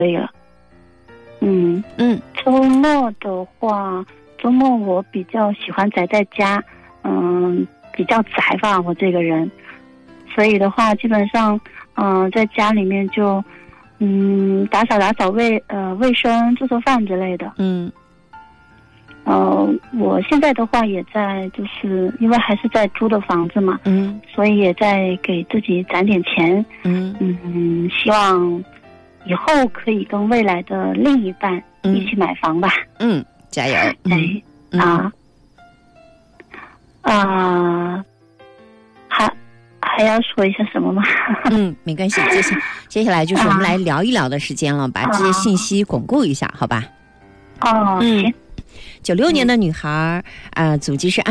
以了。周末的话，周末我比较喜欢宅在家，比较宅吧，我这个人，所以的话，基本上，在家里面就，打扫卫生，做饭之类的。我现在的话也在，就是因为还是在租的房子嘛，所以也在给自己攒点钱，希望以后可以跟未来的另一半一起买房吧。 加油。 还要说一下什么吗？ 没关系，接下来就是我们来聊一聊的时间了，把这些信息巩固一下，好吧？ 行。 96年的女孩，祖籍是